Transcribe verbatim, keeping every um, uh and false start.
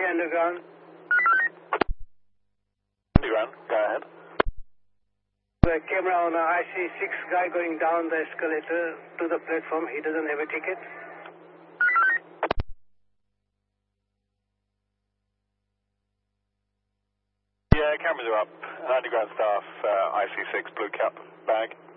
underground. Underground, go ahead. The camera on a I C six guy going down the escalator to the platform. He doesn't have a ticket. Yeah, cameras are up. Underground staff, uh, I C six blue cap bag.